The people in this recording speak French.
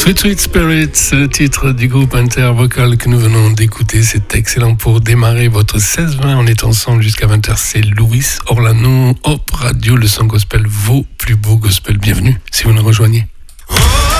Sweet Sweet Spirits, le titre du groupe Intervocal que nous venons d'écouter, c'est excellent pour démarrer votre 16-20. On est ensemble jusqu'à 20h, c'est Louis Orlano, Hop Radio, le son gospel, vos plus beaux gospels. Bienvenue si vous nous rejoignez.